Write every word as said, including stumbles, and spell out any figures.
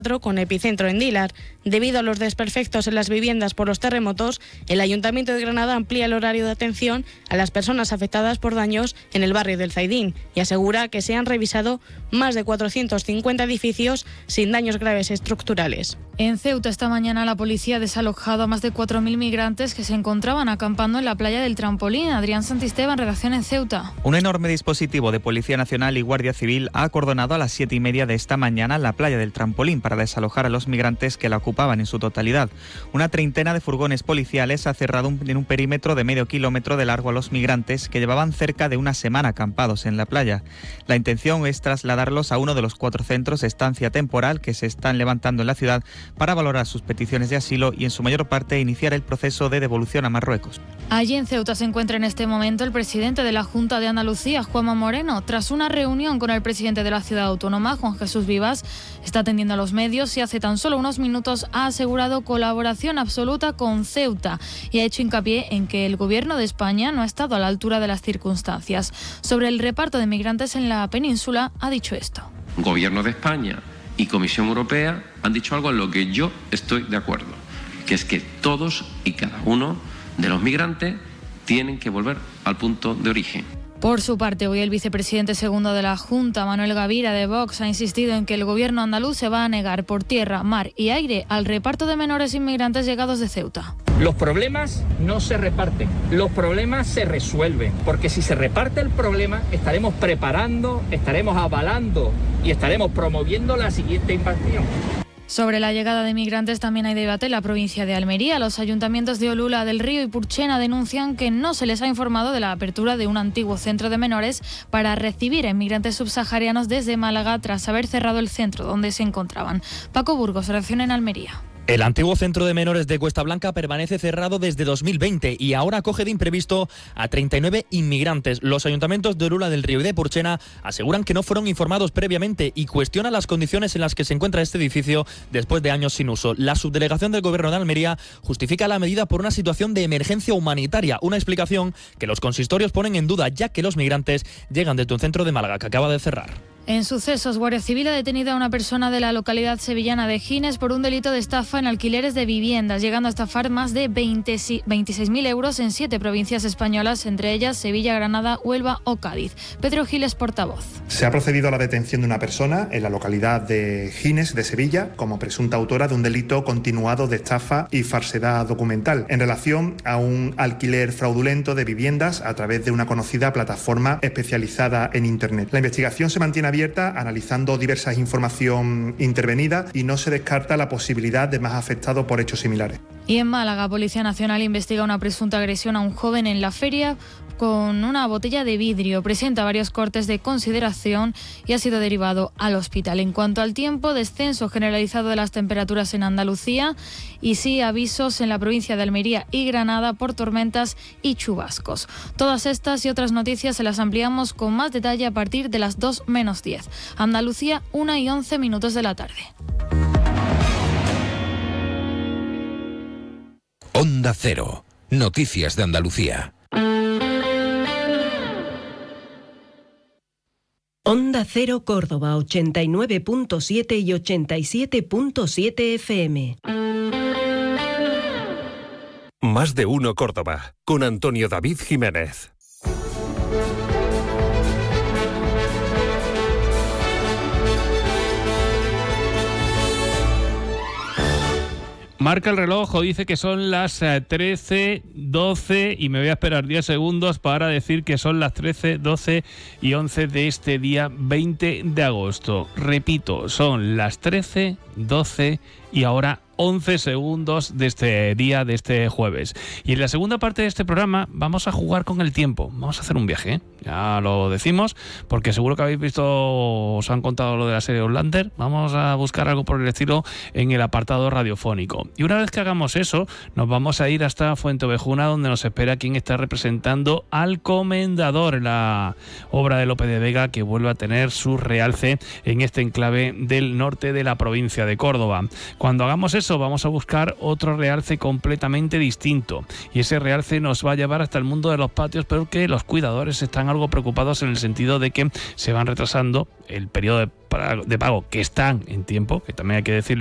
con epicentro en Dílar. Debido a los desperfectos en las viviendas por los terremotos, el Ayuntamiento de Granada amplía el horario de atención a las personas afectadas por daños en el barrio del Zaidín y asegura que se han revisado más de cuatrocientos cincuenta edificios sin daños graves estructurales. En Ceuta esta mañana la policía ha desalojado a más de cuatro mil migrantes que se encontraban acampando en la playa del Trampolín. Adrián Santisteban, redacción en Ceuta. Un enorme dispositivo de Policía Nacional y Guardia Civil ha acordonado a las siete y media de esta mañana la playa del Trampolín para desalojar a los migrantes que la ocupaban en su totalidad. Una treintena de furgones policiales ha cerrado un, en un perímetro de medio kilómetro de largo a los migrantes que llevaban cerca de una semana acampados en la playa. La intención es trasladarlos a uno de los cuatro centros de estancia temporal que se están levantando en la ciudad para valorar sus peticiones de asilo y en su mayor parte iniciar el proceso de devolución a Marruecos. Allí en Ceuta se encuentra en este momento el presidente de la Junta de Andalucía, Juanma Moreno. Tras una reunión con el presidente de la ciudad autónoma, Juan Jesús Vivas, está atendiendo a los medios y hace tan solo unos minutos ha asegurado colaboración absoluta con Ceuta y ha hecho hincapié en que el gobierno de España no ha estado a la altura de las circunstancias. Sobre el reparto de migrantes en la península ha dicho esto. Gobierno de España y Comisión Europea han dicho algo en lo que yo estoy de acuerdo, que es que todos y cada uno de los migrantes tienen que volver al punto de origen. Por su parte, hoy el vicepresidente segundo de la Junta, Manuel Gavira, de Vox, ha insistido en que el gobierno andaluz se va a negar por tierra, mar y aire al reparto de menores inmigrantes llegados de Ceuta. Los problemas no se reparten, los problemas se resuelven, porque si se reparte el problema estaremos preparando, estaremos avalando y estaremos promoviendo la siguiente invasión. Sobre la llegada de migrantes también hay debate en la provincia de Almería. Los ayuntamientos de Olula del Río y Purchena denuncian que no se les ha informado de la apertura de un antiguo centro de menores para recibir a inmigrantes subsaharianos desde Málaga tras haber cerrado el centro donde se encontraban. Paco Burgos, redacción en Almería. El antiguo centro de menores de Cuesta Blanca permanece cerrado desde dos mil veinte y ahora acoge de imprevisto a treinta y nueve inmigrantes. Los ayuntamientos de Olula del Río y de Purchena aseguran que no fueron informados previamente y cuestionan las condiciones en las que se encuentra este edificio después de años sin uso. La subdelegación del Gobierno de Almería justifica la medida por una situación de emergencia humanitaria, una explicación que los consistorios ponen en duda ya que los migrantes llegan desde un centro de Málaga que acaba de cerrar. En sucesos, Guardia Civil ha detenido a una persona de la localidad sevillana de Gines por un delito de estafa en alquileres de viviendas, llegando a estafar más de veintiséis mil euros en siete provincias españolas, entre ellas Sevilla, Granada, Huelva o Cádiz. Pedro Giles, portavoz. Se ha procedido a la detención de una persona en la localidad de Gines, de Sevilla, como presunta autora de un delito continuado de estafa y falsedad documental, en relación a un alquiler fraudulento de viviendas a través de una conocida plataforma especializada en Internet. La investigación se mantiene abierta, analizando diversas información intervenida y no se descarta la posibilidad de más afectados por hechos similares. Y en Málaga, Policía Nacional investiga una presunta agresión a un joven en la feria con una botella de vidrio. Presenta varios cortes de consideración y ha sido derivado al hospital. En cuanto al tiempo, descenso generalizado de las temperaturas en Andalucía y sí avisos en la provincia de Almería y Granada por tormentas y chubascos. Todas estas y otras noticias se las ampliamos con más detalle a partir de las dos menos diez. Andalucía, una y once minutos de la tarde. Onda Cero. Noticias de Andalucía. Onda Cero Córdoba ochenta y nueve punto siete y ochenta y siete punto siete F M. Más de uno Córdoba, con Antonio David Jiménez. Marca el reloj o dice que son las trece, doce y me voy a esperar diez segundos para decir que son las trece, doce y once de este día veinte de agosto. Repito, son las trece, doce y ahora once segundos de este día, de este jueves. Y en la segunda parte de este programa vamos a jugar con el tiempo. Vamos a hacer un viaje, ¿eh? Ya lo decimos, porque seguro que habéis visto, os han contado lo de la serie Outlander. Vamos a buscar algo por el estilo en el apartado radiofónico. Y una vez que hagamos eso, nos vamos a ir hasta Fuenteovejuna, donde nos espera quien está representando al Comendador, la obra de Lope de Vega, que vuelve a tener su realce en este enclave del norte de la provincia de Córdoba. Cuando hagamos eso, vamos a buscar otro realce completamente distinto, y ese realce nos va a llevar hasta el mundo de los patios, pero que los cuidadores están algo preocupados en el sentido de que se van retrasando el periodo de pago, que están en tiempo, que también hay que decirlo,